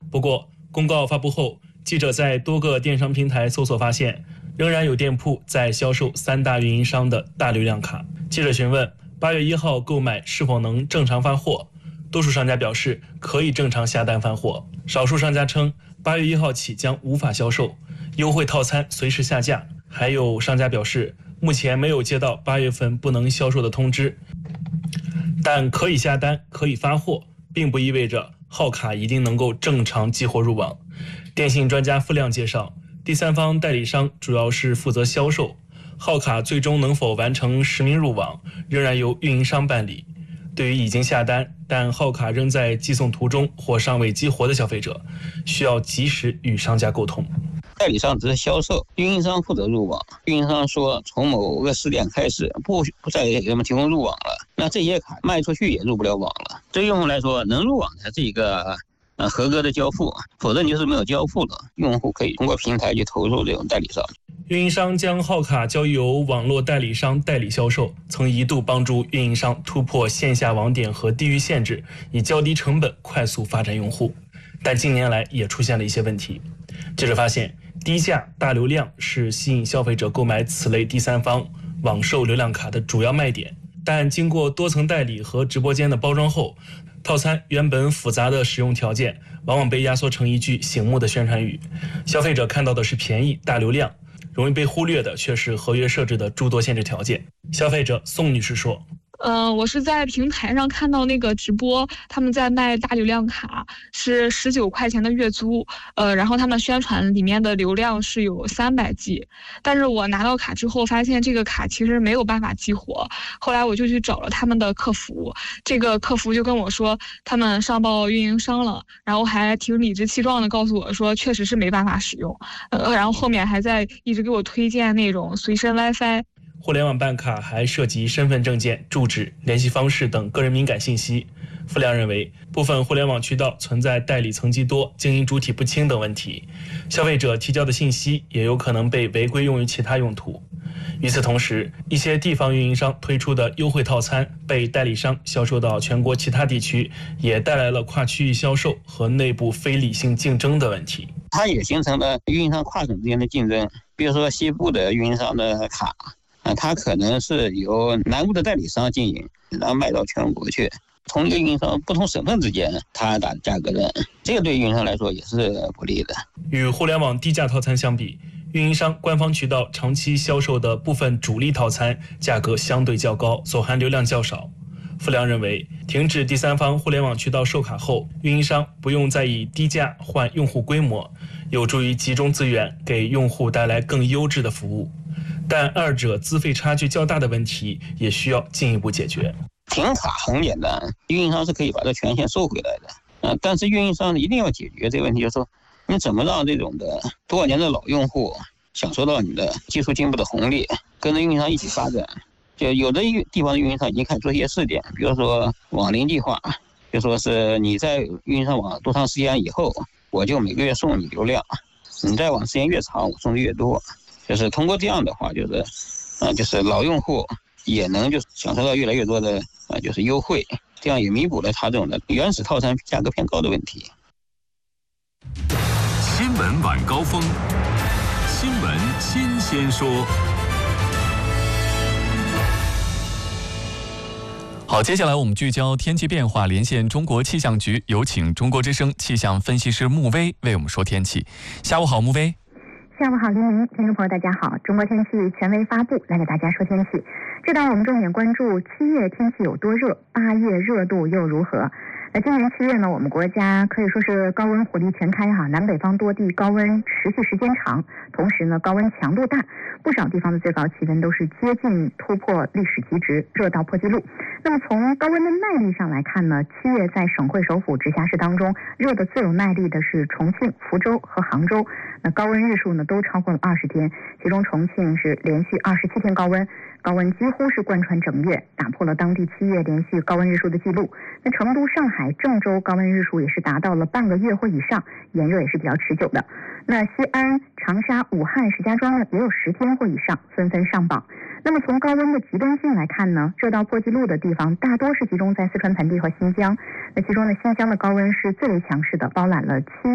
不过，公告发布后，记者在多个电商平台搜索发现，仍然有店铺在销售3大运营商的大流量卡。记者询问8月1号购买是否能正常发货，多数商家表示可以正常下单发货，少数商家称8月1号起将无法销售，优惠套餐随时下架。还有商家表示，目前没有接到8月份不能销售的通知，但可以下单可以发货，并不意味着号卡一定能够正常激活入网。电信专家付亮介绍，第三方代理商主要是负责销售，号卡最终能否完成实名入网，仍然由运营商办理。对于已经下单但号卡仍在寄送途中或尚未激活的消费者，需要及时与商家沟通。 代理商只是销售，运营商负责入网。运营商说从某个时点开始不再给我们提供入网了，那这些卡卖出去也入不了网了。对于用户来说，能入网才是一个合格的交付，否则你就是没有交付了。用户可以通过平台去投诉这种代理商。 运营商将号卡交由网络代理商代理销售，曾一度帮助运营商突破线下网点和地域限制，以较低成本快速发展用户。但近年来也出现了一些问题。记者发现，低价大流量是吸引消费者购买此类第三方网售流量卡的主要卖点，但经过多层代理和直播间的包装后，套餐原本复杂的使用条件往往被压缩成一句醒目的宣传语，消费者看到的是便宜大流量，容易被忽略的却是合约设置的诸多限制条件。消费者宋女士说， 我是在平台上看到那个直播，他们在卖大流量卡，是19块钱的月租，然后他们宣传里面的流量是有300G，但是我拿到卡之后发现这个卡其实没有办法激活，后来我就去找了他们的客服，这个客服就跟我说他们上报运营商了，然后还挺理直气壮的告诉我说确实是没办法使用，然后后面还在一直给我推荐那种随身 WiFi。 互联网办卡还涉及身份证件、住址、联系方式等个人敏感信息。付亮认为，部分互联网渠道存在代理层级多、经营主体不清等问题，消费者提交的信息也有可能被违规用于其他用途。与此同时，一些地方运营商推出的优惠套餐被代理商销售到全国其他地区，也带来了跨区域销售和内部非理性竞争的问题。 它也形成了运营商跨省之间的竞争，比如说西部的运营商的卡，它可能是由南部的代理商经营，然后卖到全国去。同一个运营商不同省份之间，它打价格战，这个对运营商来说也是不利的。 与互联网低价套餐相比，运营商官方渠道长期销售的部分主力套餐价格相对较高，所含流量较少。付亮认为，停止第三方互联网渠道售卡后，运营商不用再以低价换用户规模，有助于集中资源，给用户带来更优质的服务。但二者资费差距较大的问题也需要进一步解决。 停卡很简单，运营商是可以把这权限收回来的，但是运营商一定要解决这个问题，就是说你怎么让这种的多少年的老用户享受到你的技术进步的红利，跟着运营商一起发展。就有的地方的运营商已经开始做一些试点，比如说网龄计划，就说是你在运营商网多长时间以后，我就每个月送你流量，你在网时间越长，我送的越多。就是通过这样的话，就是老用户也能就享受到越来越多的就是优惠，这样也弥补了他这种的原始套餐价格偏高的问题。 新闻晚高峰，新闻新鲜说。 好，接下来我们聚焦天气变化，连线中国气象局，有请中国之声气象分析师穆威为我们说天气。下午好，穆威。 下午好，黎明，听众朋友大家好，中国天气权威发布，来给大家说天气。这档我们重点关注7月天气有多热，8月热度又如何。今年7月呢，我们国家可以说是高温火力全开哈，南北方多地高温持续时间长，同时呢高温强度大，不少地方的最高气温都是接近突破历史极值，热到破纪录。那么从高温的耐力上来看呢，7月在省会首府直辖市当中，热的最有耐力的是重庆、福州和杭州，那高温日数呢都超过了20天，其中重庆是连续27天高温，高温几乎是贯穿整月，打破了当地7月连续高温日数的记录。那成都、上海、郑州高温日数也是达到了半个月或以上，炎热也是比较持久的。那西安、长沙、武汉、石家庄呢也有10天或以上，纷纷上榜。那么从高温的极端性来看呢，热到破纪录的地方大多是集中在四川盆地和新疆。那其中呢，新疆的高温是最为强势的，包揽了7